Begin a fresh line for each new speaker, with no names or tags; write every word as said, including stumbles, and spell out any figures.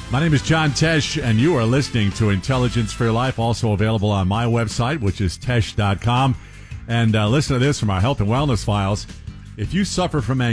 My name is John Tesh, and you are listening to Intelligence for Your Life, also available on my website, which is tesh dot com. And uh, listen to this from our health and wellness files. If you suffer from anxiety,